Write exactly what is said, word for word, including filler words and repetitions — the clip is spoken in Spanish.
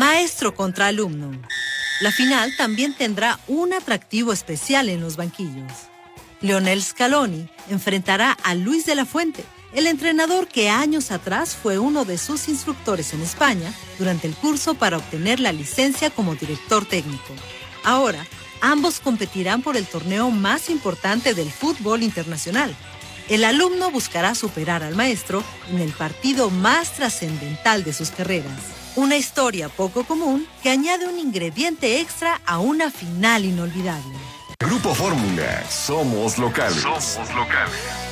Maestro contra alumno. La final también tendrá un atractivo especial en los banquillos. Lionel Scaloni enfrentará a Luis de la Fuente, el entrenador que años atrás fue uno de sus instructores en España durante el curso para obtener la licencia como director técnico. Ahora, ambos competirán por el torneo más importante del fútbol internacional. El alumno buscará superar al maestro en el partido más trascendental de sus carreras. Una historia poco común que añade un ingrediente extra a una final inolvidable. Grupo Fórmula, somos locales. Somos locales.